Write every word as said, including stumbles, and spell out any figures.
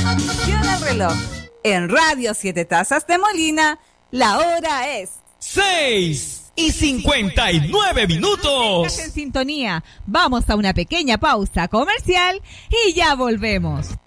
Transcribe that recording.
Funciona el reloj. En Radio Siete Tazas de Molina, la hora es seis y cincuenta y nueve minutos. Estás en sintonía. Vamos a una pequeña pausa comercial y ya volvemos.